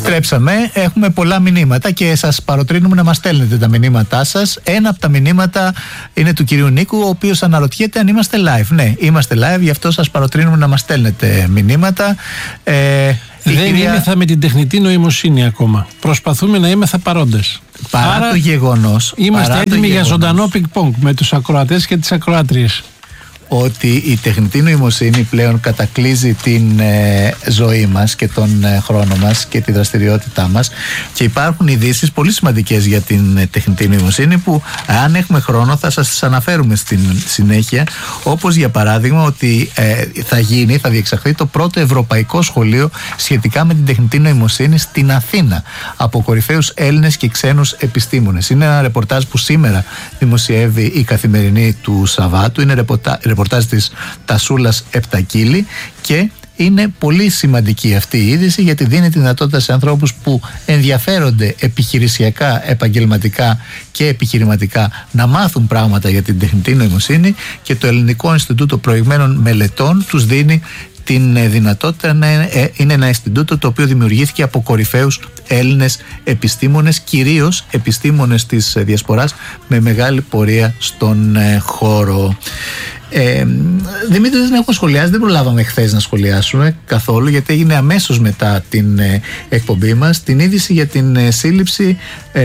Επιστρέψαμε, έχουμε πολλά μηνύματα και σας παροτρύνουμε να μας στέλνετε τα μηνύματά σας. Ένα από τα μηνύματα είναι του κυρίου Νίκου, ο οποίος αναρωτιέται αν είμαστε live. Ναι, είμαστε live, γι' αυτό σας παροτρύνουμε να μας στέλνετε μηνύματα. Δεν είμεθα με την τεχνητή νοημοσύνη ακόμα. Προσπαθούμε να είμεθα παρόντες. Παρά το γεγονός. Είμαστε έτοιμοι για ζωντανό πινκ-πονγκ με τους ακροατές και τις ακροάτριες. Ότι η τεχνητή νοημοσύνη πλέον κατακλείζει την ζωή μας και τον χρόνο μας και τη δραστηριότητά μας, και υπάρχουν ειδήσεις πολύ σημαντικές για την τεχνητή νοημοσύνη που, αν έχουμε χρόνο, θα σας τις αναφέρουμε στην συνέχεια, όπως για παράδειγμα ότι θα διεξαχθεί το πρώτο ευρωπαϊκό σχολείο σχετικά με την τεχνητή νοημοσύνη στην Αθήνα από κορυφαίους Έλληνες και ξένους επιστήμονες. Είναι ένα ρεπορτάζ που σήμερα δημοσιεύει η Καθημερινή του Σαββάτου. Είναι ρεπορτάζ της Τασούλας Επτακίλη και είναι πολύ σημαντική αυτή η είδηση, γιατί δίνει τη δυνατότητα σε ανθρώπους που ενδιαφέρονται επιχειρησιακά, επαγγελματικά και επιχειρηματικά να μάθουν πράγματα για την τεχνητή νοημοσύνη, και το Ελληνικό Ινστιτούτο Προηγμένων Μελετών τους δίνει την δυνατότητα να είναι ένα Ινστιτούτο το οποίο δημιουργήθηκε από κορυφαίους Έλληνες επιστήμονες, κυρίως επιστήμονες της διασποράς με μεγάλη πορεία στον χώρο. Δημήτρη, δεν έχουμε σχολιάσει, δεν προλάβαμε χθες να σχολιάσουμε καθόλου, γιατί έγινε αμέσως μετά την εκπομπή μας την είδηση για την σύλληψη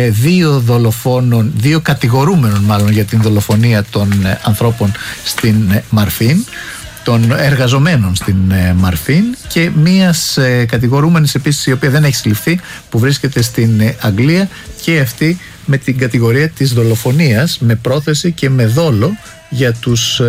δύο κατηγορούμενων μάλλον για την δολοφονία των ανθρώπων στην Μαρφίν, των εργαζομένων στην Μαρφίν, και μίας κατηγορούμενης επίσης, η οποία δεν έχει συλληφθεί, που βρίσκεται στην Αγγλία, και αυτή με την κατηγορία της δολοφονίας με πρόθεση και με δόλο για τους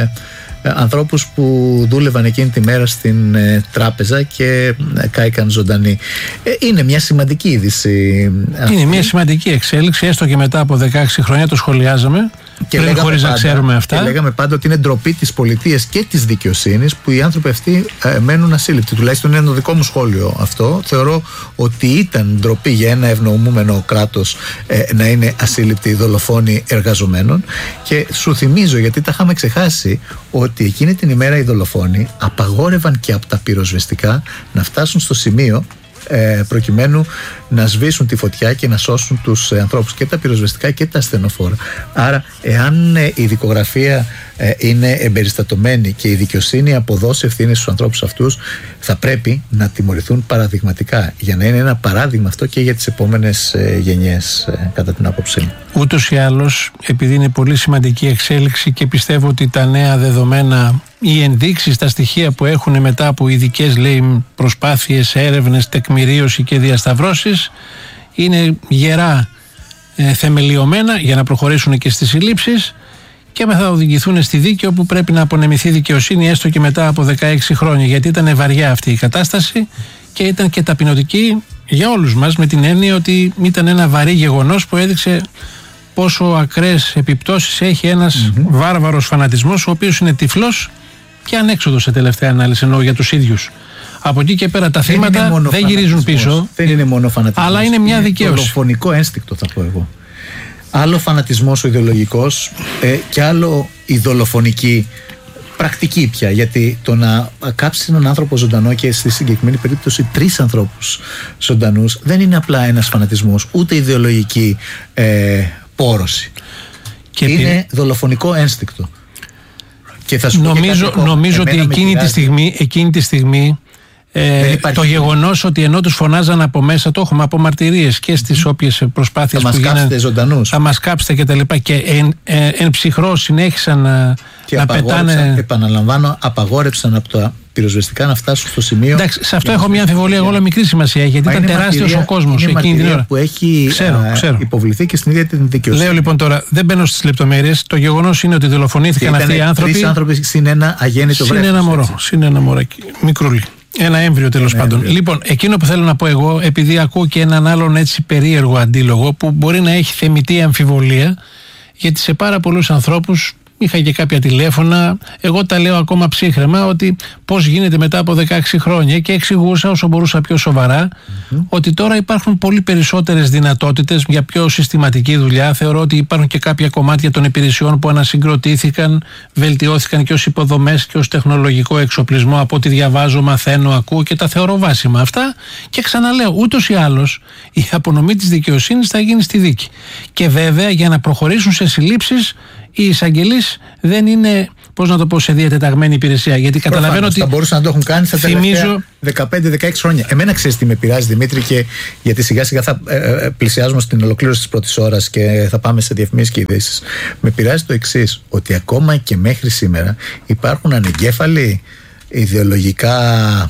ανθρώπους που δούλευαν εκείνη τη μέρα στην τράπεζα και κάηκαν ζωντανοί. Είναι μια σημαντική είδηση. Είναι μια σημαντική εξέλιξη, έστω και μετά από 16 χρόνια το σχολιάζαμε. Και χωρίς να ξέρουμε αυτά. Και λέγαμε πάντα ότι είναι ντροπή της πολιτείας και της δικαιοσύνης που οι άνθρωποι αυτοί μένουν ασύλληπτοι. Τουλάχιστον είναι το δικό μου σχόλιο αυτό. Θεωρώ ότι ήταν ντροπή για ένα ευνοούμενο κράτος να είναι ασύλληπτοι δολοφόνοι εργαζομένων. Και σου θυμίζω, γιατί τα είχαμε ξεχάσει, ότι εκείνη την ημέρα οι δολοφόνοι απαγόρευαν και από τα πυροσβεστικά να φτάσουν στο σημείο προκειμένου να σβήσουν τη φωτιά και να σώσουν τους ανθρώπους, και τα πυροσβεστικά και τα ασθενοφόρα. Άρα, εάν η δικογραφία είναι εμπεριστατωμένη και η δικαιοσύνη αποδώσει ευθύνες στους ανθρώπους αυτούς, θα πρέπει να τιμωρηθούν παραδειγματικά, για να είναι ένα παράδειγμα αυτό και για τις επόμενες γενιές, κατά την άποψή μου. Ούτως ή άλλως, επειδή είναι πολύ σημαντική εξέλιξη και πιστεύω ότι τα νέα δεδομένα, οι ενδείξεις, τα στοιχεία που έχουν μετά από ειδικές, λέει, προσπάθειες, έρευνες, τεκμηρίωση και διασταυρώσεις, είναι γερά θεμελιωμένα για να προχωρήσουν και στις συλλήψεις, και θα οδηγηθούν στη δίκη, όπου πρέπει να απονεμηθεί δικαιοσύνη, έστω και μετά από 16 χρόνια, γιατί ήταν βαριά αυτή η κατάσταση και ήταν και ταπεινωτική για όλους μας, με την έννοια ότι ήταν ένα βαρύ γεγονός που έδειξε πόσο ακραίες επιπτώσεις έχει ένας βάρβαρος φανατισμός, ο οποίος είναι τυφλός και ανέξοδος σε τελευταία ανάλυση, εννοώ για τους ίδιους. Από εκεί και πέρα τα θύματα δεν γυρίζουν πίσω. Δεν είναι μόνο φανατισμός, αλλά είναι μια δικαίωση. Δολοφονικό ένστικτο, θα πω εγώ. Άλλο φανατισμός ο ιδεολογικός και άλλο η δολοφονική πρακτική πια. Γιατί το να κάψεις έναν άνθρωπο ζωντανό, και στη συγκεκριμένη περίπτωση 3 ανθρώπους ζωντανούς, δεν είναι απλά ένας φανατισμός, ούτε ιδεολογική πόρωση. Και είναι δολοφονικό ένστικτο. Και θα σου νομίζω ότι εκείνη τη στιγμή το γεγονός ότι ενώ τους φωνάζαν από μέσα, το έχουμε από μαρτυρίες και στις όποιες προσπάθειες που γίνανε, θα μας κάψετε και τα λοιπά, και εν ψυχρό συνέχισαν να πετάνε. Επαναλαμβάνω, απαγόρεψαν από τα πυροσβεστικά να φτάσουν στο σημείο. Εντάξει, σε αυτό έχω μια αμφιβολία, εγώ μικρή σημασία, γιατί ήταν τεράστιος ο κόσμος εκείνη την ώρα που έχει υποβληθεί και στην ίδια την δικαιοσύνη. Λέω λοιπόν τώρα, δεν μπαίνω στις λεπτομέρειες. Το γεγονός είναι ότι δολοφονήθηκαν αυτοί οι άνθρωποι. 3 άνθρωποι συν ένα αγέννητο βρέφος. Συν ένα μωρό, μικρούλι. Ένα έμβριο, τέλος πάντων. Λοιπόν, εκείνο που θέλω να πω εγώ, επειδή ακούω και έναν άλλον έτσι περίεργο αντίλογο που μπορεί να έχει θεμιτή αμφιβολία, γιατί σε πάρα πολλούς ανθρώπους είχα και κάποια τηλέφωνα. Εγώ τα λέω ακόμα ψύχραιμα ότι πώς γίνεται μετά από 16 χρόνια, και εξηγούσα όσο μπορούσα πιο σοβαρά ότι τώρα υπάρχουν πολύ περισσότερες δυνατότητες για πιο συστηματική δουλειά. Θεωρώ ότι υπάρχουν και κάποια κομμάτια των υπηρεσιών που ανασυγκροτήθηκαν, βελτιώθηκαν και ως υποδομές και ως τεχνολογικό εξοπλισμό, από ό,τι διαβάζω, μαθαίνω, ακούω και τα θεωρώ βάσιμα αυτά. Και ξαναλέω, ούτως ή άλλως η απονομή της δικαιοσύνης θα γίνει στη δίκη. Και βέβαια, για να προχωρήσουν σε συλλήψεις, οι εισαγγελείς δεν είναι, πώς να το πω, σε διατεταγμένη υπηρεσία. Γιατί καταλαβαίνω ότι. Θα μπορούσαν να το έχουν κάνει στα τελευταία 15-16 χρόνια. Εμένα ξέρεις τι με πειράζει, Δημήτρη, και γιατί σιγά σιγά θα πλησιάζουμε στην ολοκλήρωση της πρώτης ώρας και θα πάμε σε διαφημίσεις και ειδήσεις. Με πειράζει το εξής, ότι ακόμα και μέχρι σήμερα υπάρχουν ανεγκέφαλοι ιδεολογικά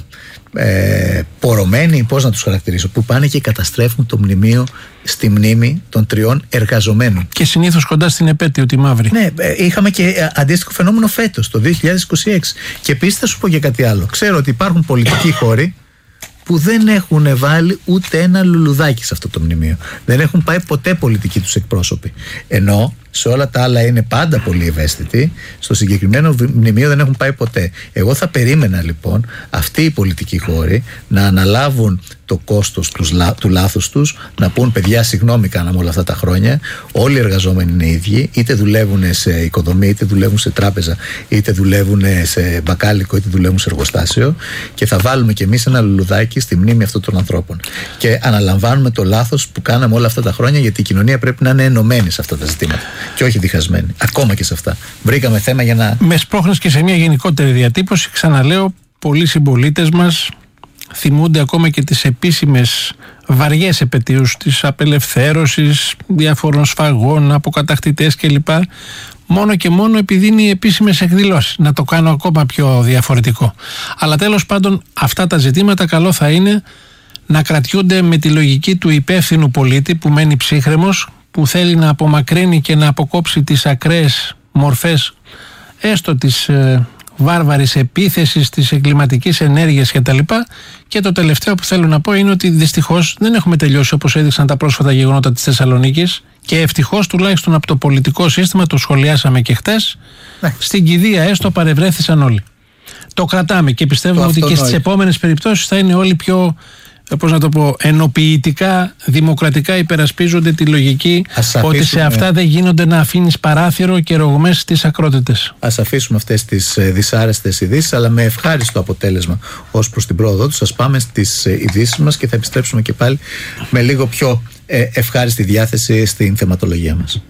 πορωμένοι, πώς να τους χαρακτηρίσω, που πάνε και καταστρέφουν το μνημείο στη μνήμη των 3 εργαζομένων. Και συνήθως κοντά στην επέτειο τη μαύρη. Ναι, είχαμε και αντίστοιχο φαινόμενο φέτος, το 2026. Και επίσης θα σου πω και κάτι άλλο. Ξέρω ότι υπάρχουν πολιτικοί χώροι που δεν έχουν βάλει ούτε ένα λουλουδάκι σε αυτό το μνημείο. Δεν έχουν πάει ποτέ πολιτικοί τους εκπρόσωποι. Ενώ σε όλα τα άλλα είναι πάντα πολύ ευαίσθητοι, στο συγκεκριμένο μνημείο δεν έχουν πάει ποτέ. Εγώ θα περίμενα λοιπόν αυτοί οι πολιτικοί χώροι να αναλάβουν το κόστος του λάθους τους, να πούν παιδιά, συγγνώμη, κάναμε όλα αυτά τα χρόνια. Όλοι οι εργαζόμενοι είναι ίδιοι, είτε δουλεύουν σε οικοδομή, είτε δουλεύουν σε τράπεζα, είτε δουλεύουν σε μπακάλικο, είτε δουλεύουν σε εργοστάσιο, και θα βάλουμε κι εμείς ένα λουλουδάκι στη μνήμη αυτών των ανθρώπων. Και αναλαμβάνουμε το λάθος που κάναμε όλα αυτά τα χρόνια, γιατί η κοινωνία πρέπει να είναι ενωμένη σε αυτά τα ζητήματα και όχι διχασμένη. Ακόμα και σε αυτά. Βρήκαμε θέμα για να. Με σπρώχνεις και σε μια γενικότερη διατύπωση. Ξαναλέω, πολλοί συμπολίτες μας θυμούνται ακόμα και τις επίσημες βαριές επετείους της απελευθέρωσης, διάφορων σφαγών, αποκατακτητές κλπ. Μόνο και μόνο επειδή είναι οι επίσημες εκδηλώσεις. Να το κάνω ακόμα πιο διαφορετικό. Αλλά τέλος πάντων, αυτά τα ζητήματα καλό θα είναι να κρατιούνται με τη λογική του υπεύθυνου πολίτη που μένει ψύχρεμος, που θέλει να απομακρύνει και να αποκόψει τις ακραίες μορφές έστω της βάρβαρης επίθεσης, της εγκληματικής ενέργειας κτλ. Και το τελευταίο που θέλω να πω είναι ότι δυστυχώς δεν έχουμε τελειώσει, όπως έδειξαν τα πρόσφατα γεγονότα της Θεσσαλονίκης, και ευτυχώς τουλάχιστον από το πολιτικό σύστημα, το σχολιάσαμε και χτες, στην κηδεία έστω παρευρέθησαν όλοι. Το κρατάμε και πιστεύουμε ότι και στις επόμενες περιπτώσεις θα είναι όλοι πιο, πώς να το πω, ενοποιητικά, δημοκρατικά υπερασπίζονται τη λογική ότι σε αυτά δεν γίνονται να αφήνεις παράθυρο και ρογμές στις ακρότητες. Ας αφήσουμε αυτές τις δυσάρεστες ειδήσεις, αλλά με ευχάριστο αποτέλεσμα ως προς την πρόοδό τους. Ας πάμε στις ειδήσεις μας και θα επιστρέψουμε και πάλι με λίγο πιο ευχάριστη διάθεση στην θεματολογία μας.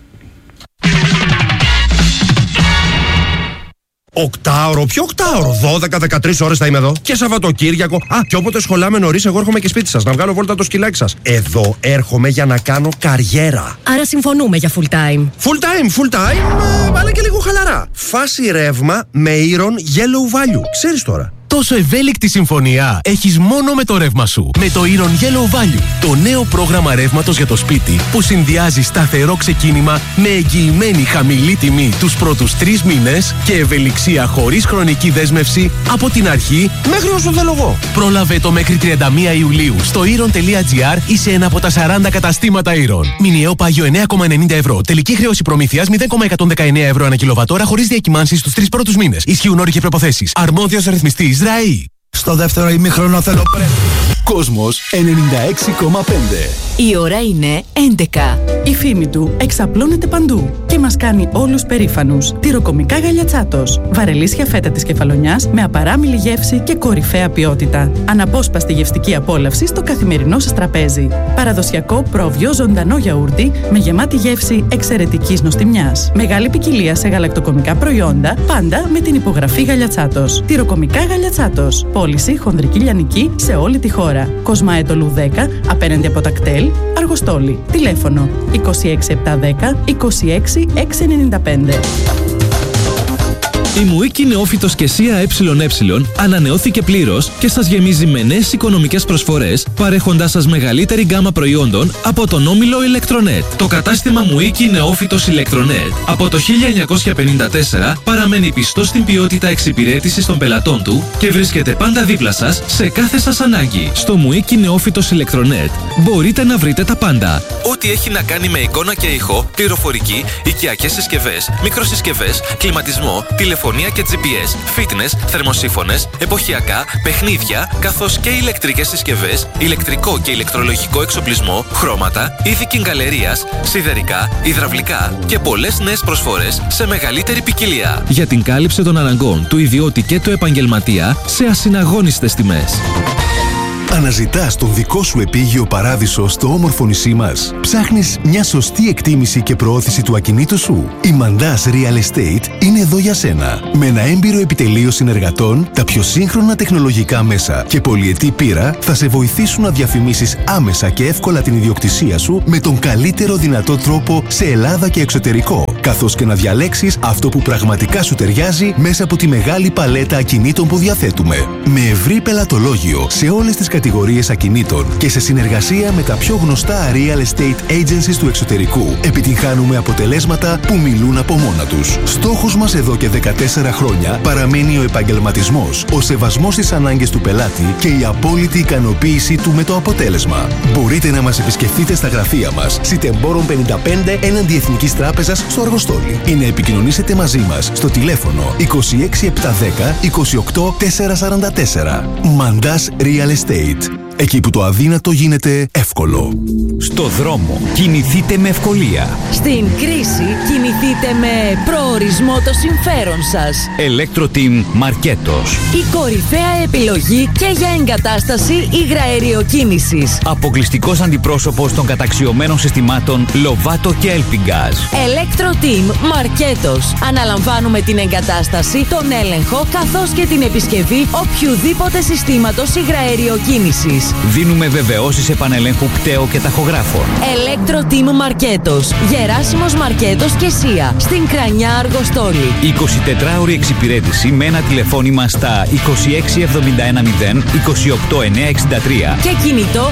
Οκτάωρο, ποιο οκτάωρο? 12-13 ώρες θα είμαι εδώ. Και Σαββατοκύριακο. Και όποτε σχολάμε νωρίς, εγώ έρχομαι και σπίτι σας να βγάλω βόλτα το σκυλάκι σας. Εδώ έρχομαι για να κάνω καριέρα. Άρα συμφωνούμε για full time. Full time, αλλά και λίγο χαλαρά. Φάση ρεύμα με Iron Yellow Value. Ξέρεις τώρα. Τόσο ευέλικτη συμφωνία έχεις μόνο με το ρεύμα σου. Με το Iron Yellow Value, το νέο πρόγραμμα ρεύματος για το σπίτι που συνδυάζει σταθερό ξεκίνημα με εγγυημένη χαμηλή τιμή τους πρώτους 3 μήνες και ευελιξία χωρίς χρονική δέσμευση από την αρχή μέχρι όσο θέλω εγώ. Πρόλαβε το μέχρι 31 Ιουλίου στο iron.gr ή σε ένα από τα 40 καταστήματα Iron. Μηνιαίο πάγιο 9,90 ευρώ. Τελική χρέωση προμήθειας 0,119 ευρώ ανά κιλοβατόρα χωρίς διακυμάνσεις στους 3 πρώτους μήνες. Ισχύουν όροι και προϋποθέσεις. Αρμόδιος ρυθμιστής ΡΑΗ. Στο δεύτερο ημίχρονο θέλω πρέπει. Κόσμος 96,5. Η ώρα είναι 11. Η φήμη του εξαπλώνεται παντού και μας κάνει όλους περήφανους. Τυροκομικά Γαλιατσάτος. Βαρελίσια φέτα της Κεφαλονιάς με απαράμιλη γεύση και κορυφαία ποιότητα. Αναπόσπαστη γευστική απόλαυση στο καθημερινό σας τραπέζι. Παραδοσιακό πρόβιο ζωντανό γιαούρτι με γεμάτη γεύση εξαιρετικής νοστιμιάς. Μεγάλη ποικιλία σε γαλακτοκομικά προϊόντα, πάντα με την υπογραφή Γαλιατσάτος. Τυροκομικά Γαλιατσάτος. Πώληση χονδρική λιανική σε όλη τη χώρα. Κοσμαέτολου 10, απέναντι από τα κτέλ, Αργοστόλη. Τηλέφωνο 26710 26695. Η Μουίκη Νεόφυτος και ΣΥΑ ΕΕ ανανεώθηκε πλήρως και σας γεμίζει με νέες οικονομικές προσφορές, παρέχοντάς σας μεγαλύτερη γκάμα προϊόντων από τον όμιλο Ηλεκτρονέτ. Το κατάστημα Μουίκη Νεόφυτος Ηλεκτρονέτ από το 1954 παραμένει πιστό στην ποιότητα εξυπηρέτησης των πελατών του και βρίσκεται πάντα δίπλα σας σε κάθε σας ανάγκη. Στο Μουίκη Νεόφυτος Ηλεκτρονέτ μπορείτε να βρείτε τα πάντα. Ό,τι έχει να κάνει με εικόνα και ήχο, πληροφορική, οικιακές συσκευές, μικροσυσκευές, κλιματισμό, τηλεφωνία και GPS, fitness, θερμοσύφωνες, εποχιακά, παιχνίδια, καθώς και ηλεκτρικές συσκευές, ηλεκτρικό και ηλεκτρολογικό εξοπλισμό, χρώματα, είδη κιγκαλερίας, σιδερικά, υδραυλικά και πολλές νέες προσφορές σε μεγαλύτερη ποικιλία. Για την κάλυψη των αναγκών του ιδιώτη και του επαγγελματία σε ασυναγώνιστες τιμές. Αναζητάς τον δικό σου επίγειο παράδεισο στο όμορφο νησί μας. Ψάχνεις μια σωστή εκτίμηση και προώθηση του ακινήτου σου. Η Mandas Real Estate είναι εδώ για σένα. Με ένα έμπειρο επιτελείο συνεργατών, τα πιο σύγχρονα τεχνολογικά μέσα και πολυετή πείρα θα σε βοηθήσουν να διαφημίσεις άμεσα και εύκολα την ιδιοκτησία σου με τον καλύτερο δυνατό τρόπο σε Ελλάδα και εξωτερικό, καθώς και να διαλέξεις αυτό που πραγματικά σου ταιριάζει μέσα από τη μεγάλη παλέτα ακινήτων που διαθέτουμε. Με ευρύ πελατολόγιο σε όλες τις κατηγορίες ακινήτων και σε συνεργασία με τα πιο γνωστά real estate agencies του εξωτερικού, επιτυγχάνουμε αποτελέσματα που μιλούν από μόνα τους. Στόχος μας εδώ και 14 χρόνια παραμένει ο επαγγελματισμός, ο σεβασμός στις ανάγκες του πελάτη και η απόλυτη ικανοποίησή του με το αποτέλεσμα. Μπορείτε να μας επισκεφτείτε στα γραφεία μας, Σιτεμπόρων 55 έναντι Εθνικής Τράπεζας στο Αργοστόλι, ή να επικοινωνήσετε μαζί μας στο τηλέφωνο 26710 28 444. Mandas Real Estate. Εκεί που το αδύνατο γίνεται εύκολο. Στο δρόμο κινηθείτε με ευκολία. Στην κρίση κινηθείτε με προορισμό το συμφέρον σας. Electro-Team Μαρκέτος. Η κορυφαία επιλογή και για εγκατάσταση υγραεριοκίνησης. Αποκλειστικός αντιπρόσωπος των καταξιωμένων συστημάτων Lovato και Elpingaz. Electro-Team Μαρκέτος. Αναλαμβάνουμε την εγκατάσταση, τον έλεγχο καθώς και την επισκευή οποιουδήποτε συστήματος υγραεριοκίνησης. Δίνουμε βεβαιώσεις επανελέγχου κταίου και ταχογράφων. Electro-Team Μαρκέτος. Γεράσιμος Μαρκέτος και ΣΥΑ. Στην Κρανιά Αργοστόλη. 24ωρη εξυπηρέτηση με ένα τηλεφώνημα στα 26710 28963 και κινητό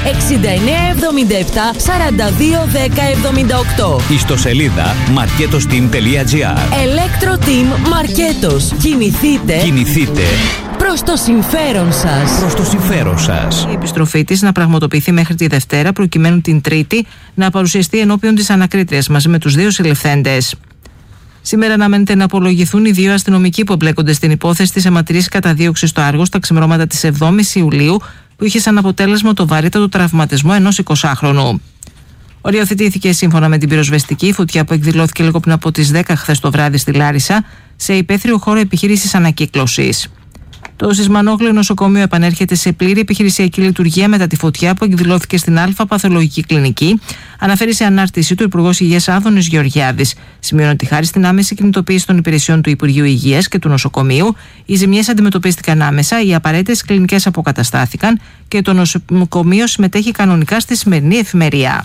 6977 421078. Ιστοσελίδα marketosteam.gr. Electro-Team Μαρκέτος. Κινηθείτε προς το συμφέρον σας. Προς το συμφέρον σας. Η επιστροφή της να πραγματοποιηθεί μέχρι τη Δευτέρα, προκειμένου την Τρίτη να παρουσιαστεί ενώπιον της ανακρίτριας μαζί με τους δύο συλληφθέντες. Σήμερα αναμένεται να απολογηθούν οι δύο αστυνομικοί που εμπλέκονται στην υπόθεση της αιματηρής καταδίωξης στο Άργος τα ξημερώματα της 7ης Ιουλίου, που είχε σαν αποτέλεσμα το βαρύτατο τραυματισμό ενός 20χρονου. Οριοθετήθηκε σύμφωνα με την πυροσβεστική φωτιά που εκδηλώθηκε λίγο πριν από τις 10 χθες το βράδυ στη Λάρισα, σε υπαίθριο χώρο επιχείρησης ανακύκλωσης. Το Σισμανόγλιο νοσοκομείο επανέρχεται σε πλήρη επιχειρησιακή λειτουργία μετά τη φωτιά που εκδηλώθηκε στην Α Παθολογική Κλινική, αναφέρει σε ανάρτησή του Υπουργός Υγείας Άδωνης Γεωργιάδης. Σημειώνει ότι χάρη στην άμεση κινητοποίηση των υπηρεσιών του Υπουργείου Υγείας και του νοσοκομείου, οι ζημιές αντιμετωπίστηκαν άμεσα, οι απαραίτητες κλινικές αποκαταστάθηκαν και το νοσοκομείο συμμετέχει κανονικά στη σημερινή εφημερία.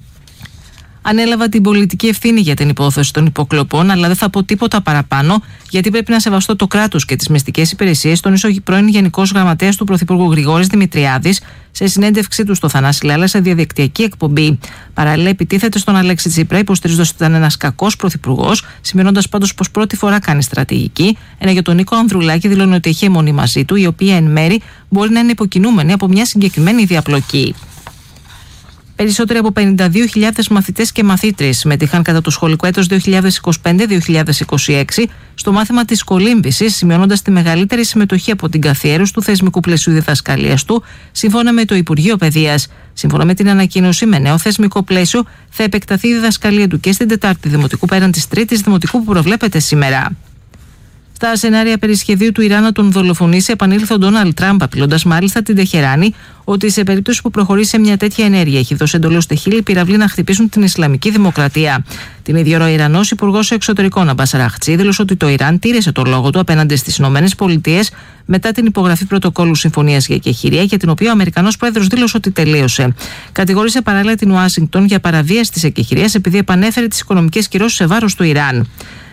Ανέλαβα την πολιτική ευθύνη για την υπόθεση των υποκλοπών, αλλά δεν θα πω τίποτα παραπάνω, γιατί πρέπει να σεβαστώ το κράτος και τις μυστικές υπηρεσίες, τόνισε ο πρώην Γενικός Γραμματέας του Πρωθυπουργού Γρηγόρης Δημητριάδης σε συνέντευξή του στο Θανάση Λάλα σε διαδικτυακή εκπομπή. Παράλληλα, επιτίθεται στον Αλέξη Τσίπρα, υποστηρίζοντας ότι ήταν ένας κακός πρωθυπουργός, σημειώνοντας πάντως πως πρώτη φορά κάνει στρατηγική, ενώ για τον Νίκο Ανδρουλάκη δηλώνει ότι έχει αιμονή μαζί του, η οποία εν μέρη μπορεί να είναι υποκινούμενη από μια συγκεκριμένη διαπλοκή. Περισσότεροι από 52.000 μαθητές και μαθήτριες συμμετείχαν κατά το σχολικό έτος 2025-2026 στο μάθημα της κολύμβησης, σημειώνοντας τη μεγαλύτερη συμμετοχή από την καθιέρωση του θεσμικού πλαισίου διδασκαλίας του, σύμφωνα με το Υπουργείο Παιδείας. Σύμφωνα με την ανακοίνωση, με νέο θεσμικό πλαίσιο θα επεκταθεί η διδασκαλία του και στην Τετάρτη Δημοτικού πέραν της Τρίτης Δημοτικού που προβλέπεται σήμερα. Στα σενάρια περί σχεδίου του Ιράν να τον δολοφονήσει, επανήλθε ο Ντόναλντ Τραμπ, απειλώντας μάλιστα την Τεχεράνη ότι σε περίπτωση που προχωρήσει σε μια τέτοια ενέργεια έχει δώσει εντολή ώστε χίλιοι πυραυλοί να χτυπήσουν την Ισλαμική Δημοκρατία. Την ίδια ώρα, ο Ιρανός Υπουργός Εξωτερικών Αμπάς Αραχτσί δήλωσε ότι το Ιράν τήρησε το λόγο του απέναντι στις ΗΠΑ μετά την υπογραφή πρωτοκόλλου συμφωνίας για εκεχηρία, για την οποία ο Αμερικανός Πρόεδρος δήλωσε ότι τελείωσε. Κατηγόρησε παράλληλα την Ουάσιγκτον για παραβίαση της εκεχηρίας επειδή επανέφερε τις οικονομικές κυρώσεις σε βάρος του Ιράν.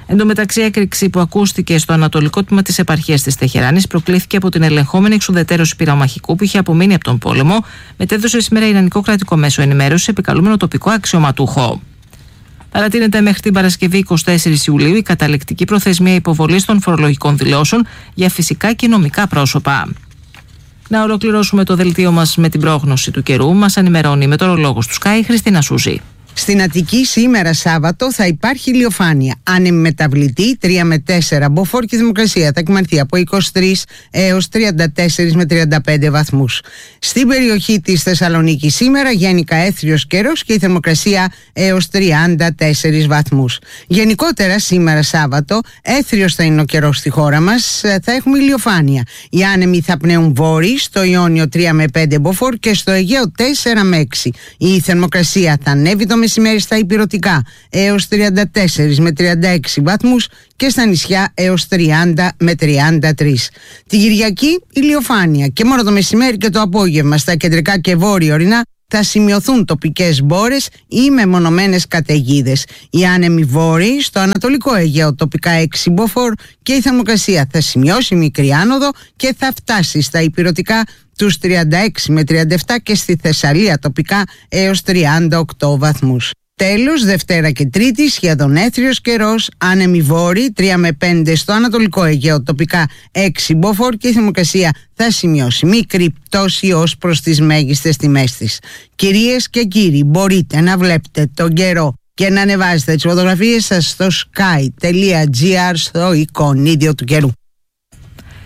Εν τω μεταξύ, η έκρηξη που ακούστηκε στο ανατολικό τμήμα της επαρχίας της Τεχεράνης προκλήθηκε από την ελεγχόμενη εξουδετερώση πυρομαχικού που είχε απομείνει από τον πόλεμο, μετέδωσε σήμερα Ιρανικό κρατικό μέσο ενημέρωση επικαλούμενο τοπικό αξιωματούχο. Παρατείνεται μέχρι την Παρασκευή 24 Ιουλίου η καταληκτική προθεσμία υποβολής των φορολογικών δηλώσεων για φυσικά και νομικά πρόσωπα. Να ολοκληρώσουμε το δελτίο μας με την πρόγνωση του καιρού. Μας ενημερώνει η μετεωρολόγος του Sky, Χριστίνα Σούζη. Στην Αττική σήμερα Σάββατο θα υπάρχει ηλιοφάνεια. Άνεμη μεταβλητή 3 με 4. Μποφόρ και θερμοκρασία θα κυμανθεί από 23 έως 34 με 35 βαθμούς. Στην περιοχή της Θεσσαλονίκης σήμερα γενικά έθριος καιρός και η θερμοκρασία έως 34 βαθμούς. Γενικότερα σήμερα Σάββατο έθριος θα είναι ο καιρός στη χώρα μας. Θα έχουμε ηλιοφάνεια. Οι άνεμοι θα πνέουν βόρειοι, στο Ιόνιο 3 με 5 μποφόρ και στο Αιγαίο 4 με 6. Η θερμοκρασία θα ανέβει το μεσημέρι στα ηπειρωτικά έως 34 με 36 βαθμούς και στα νησιά έως 30 με 33. Την Κυριακή ηλιοφάνεια και μόνο το μεσημέρι και το απόγευμα στα κεντρικά και βόρεια ορεινά θα σημειωθούν τοπικές μπόρες ή μεμονωμένες καταιγίδες. Οι άνεμοι βόρειοι στο ανατολικό Αιγαίο τοπικά 6 μποφόρ και η θερμοκρασία θα σημειώσει μικρή άνοδο και θα φτάσει στα ηπειρωτικά τους 36 με 37 και στη Θεσσαλία τοπικά έως 38 βαθμούς. Τέλος, Δευτέρα και Τρίτη σχεδόν έθριος καιρός, άνεμοι βόρειοι 3 με 5 στο ανατολικό Αιγαίο τοπικά 6 μποφόρ και η θερμοκρασία θα σημειώσει μικρή πτώση ως προς τις μέγιστες τιμές της. Κυρίες και κύριοι, μπορείτε να βλέπετε τον καιρό και να ανεβάζετε τις φωτογραφίες σας στο sky.gr στο εικονίδιο του καιρού.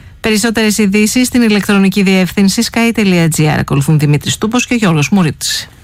Περισσότερες ειδήσεις στην ηλεκτρονική διεύθυνση sky.gr. Ακολουθούν Δημήτρης Τούπος και Γιώργος Μουρίτης.